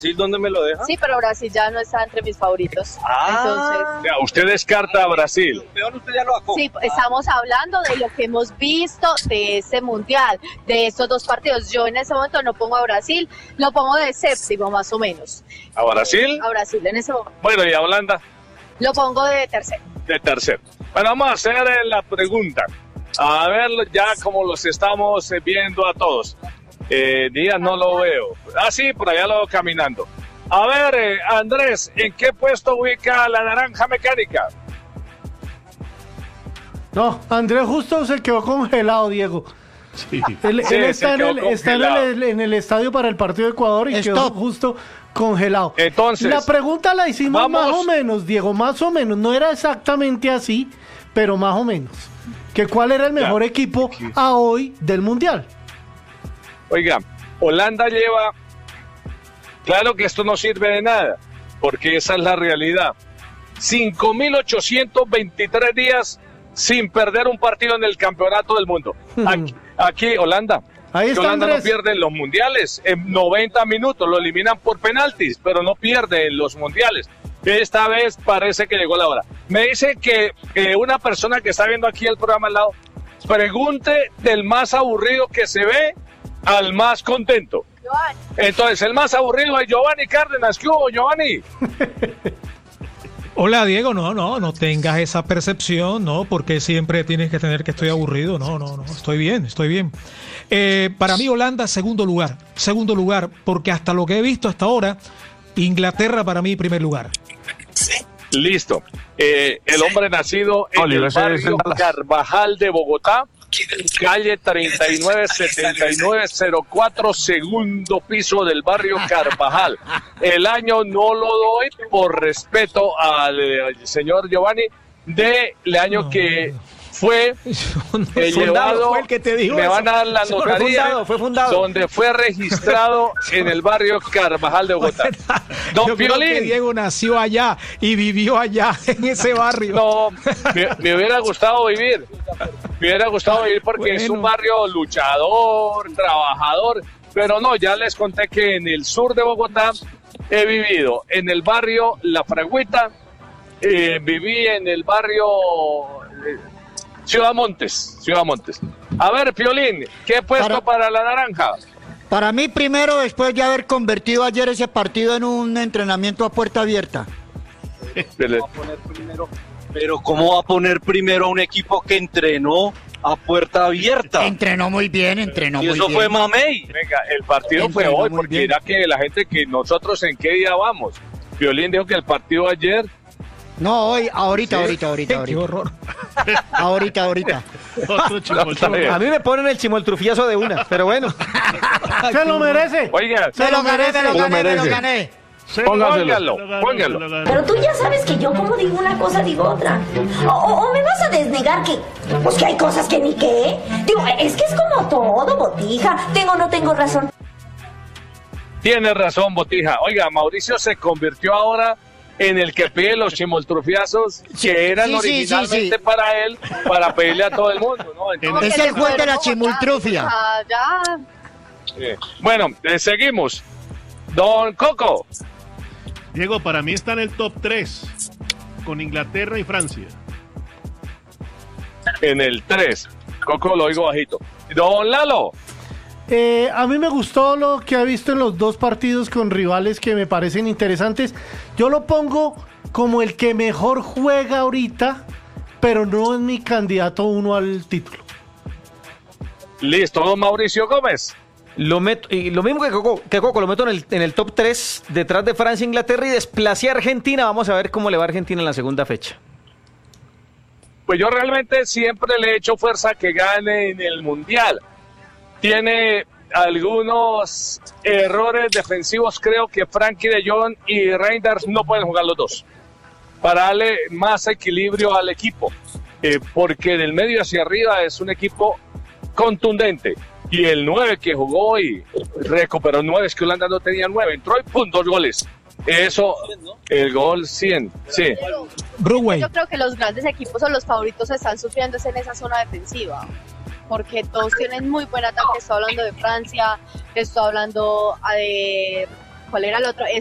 ¿Sí? ¿Dónde me lo deja? Sí, pero Brasil ya no está entre mis favoritos. Entonces, Ya, usted descarta a Brasil. Peor, usted ya lo bajó. sí, estamos hablando de lo que hemos visto de este mundial, de estos dos partidos. Yo en ese momento no pongo a Brasil, lo pongo de séptimo más o menos. ¿A Brasil? A Brasil en ese momento. Bueno, ¿y a Holanda? Lo pongo de tercero. De tercero. Bueno, vamos a hacer la pregunta. A ver, ya como los estamos viendo a todos. Díaz no lo veo. Ah, sí, por allá lo veo caminando. A ver, Andrés, ¿en qué puesto ubica la naranja mecánica? No, Andrés justo se quedó congelado, Diego. Sí. Él Sí, está, se quedó está en el estadio para el partido de Ecuador y quedó justo congelado. Entonces, la pregunta la hicimos vamos. más o menos, Diego, más o menos. No era exactamente así, pero más o menos. Que cuál era el mejor equipo a hoy del Mundial. Oiga, Holanda lleva... Claro que esto no sirve de nada, porque esa es la realidad. 5.823 días sin perder un partido en el campeonato del mundo. Aquí Holanda. Ahí está Holanda Andrés. no pierde en los mundiales. En 90 minutos lo eliminan por penaltis, pero no pierde en los mundiales. Esta vez parece que llegó la hora. Me dice que una persona que está viendo aquí el programa al lado, pregunte del más aburrido que se ve al más contento. Giovanni. Entonces, el más aburrido es Giovanni Cárdenas. ¿Qué hubo, Giovanni? Hola, Diego, no tengas esa percepción, no, porque siempre tienes que tener que estoy aburrido, no, estoy bien. Para mí Holanda, segundo lugar, porque hasta lo que he visto hasta ahora, Inglaterra para mí primer lugar. Listo. El hombre nacido en el barrio Carvajal de Bogotá, calle 397904, segundo piso del barrio Carvajal. El año no lo doy por respeto al señor Giovanni del año que fue llevado, fue el que te dijo me eso. van a dar la notaría fue fundado. donde fue registrado en el barrio Carvajal de Bogotá. Don Yo creo que Piolín. Diego nació allá y vivió allá en ese barrio. No, me hubiera gustado vivir. Me hubiera gustado vivir porque es un barrio luchador, trabajador. Pero no, ya les conté que en el sur de Bogotá he vivido en el barrio La Fragüita, viví en el barrio Ciudad Montes. A ver, Piolín, ¿qué puesto para la naranja? Para mí primero, después de haber convertido ayer ese partido en un entrenamiento a puerta abierta. Pero ¿cómo va a poner primero a un equipo que entrenó a puerta abierta? Entrenó muy bien, Y eso fue Mamey. Venga, el partido fue Entrenó hoy, muy porque bien. era que la gente que nosotros en qué día vamos. Piolín dijo que el partido ayer... No, hoy, ahorita. Qué horror. Ahorita. Otro chimoltrufia. A mí me ponen el chimoltrufioso de una, pero bueno. ¡Se lo merece! Oiga, Me lo gané. póngaselo. Pero tú ya sabes que yo como digo una cosa, digo otra. O me vas a desnegar que, pues que hay cosas que ni qué. Digo, es que es como todo, Botija. ¿Tengo o no tengo razón? Tiene razón, Botija. Oiga, Mauricio se convirtió ahora en el que pide los chimoltrufiazos que eran originalmente para él, para pedirle a todo el mundo, ¿no? Entonces, Es el juez de la chimultrufia. Ya. bueno, seguimos. Don Coco. Diego, para mí está en el top 3 con Inglaterra y Francia. En el 3. Coco lo oigo bajito. Don Lalo. A mí me gustó lo que he visto en los dos partidos con rivales que me parecen interesantes. Yo lo pongo como el que mejor juega ahorita, pero no es mi candidato uno al título. Listo, don Mauricio Gómez. Lo meto, y lo mismo que Coco, lo meto en el top 3 detrás de Francia e Inglaterra y desplacé a Argentina. Vamos a ver cómo le va a Argentina en la segunda fecha. Pues yo realmente siempre le he hecho fuerza a que gane en el Mundial. Tiene algunos errores defensivos, creo que Frankie de Jong y Reinders no pueden jugar los dos, para darle más equilibrio al equipo, porque del medio hacia arriba es un equipo contundente. Y el 9 que jugó y recuperó 9, es que Holanda no tenía 9, entró y ¡pum! 2 goles. Eso, el gol 100, sí. Yo creo que los grandes equipos o los favoritos están sufriendo en esa zona defensiva, porque todos tienen muy buen ataque. Estoy hablando de Francia, estoy hablando de ¿cuál era el otro?